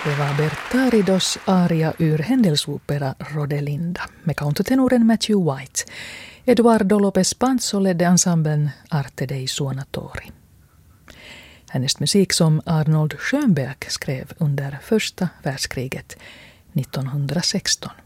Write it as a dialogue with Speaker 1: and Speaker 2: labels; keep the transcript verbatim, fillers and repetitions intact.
Speaker 1: Det var Bertaridos aria ur händelseopera Rodelinda med countertenoren Matthew White. Eduardo López Panzo ledde ensemblen Arte dei Suonatori. Hennes musik som Arnold Schönberg skrev under första världskriget nittonhundrasexton.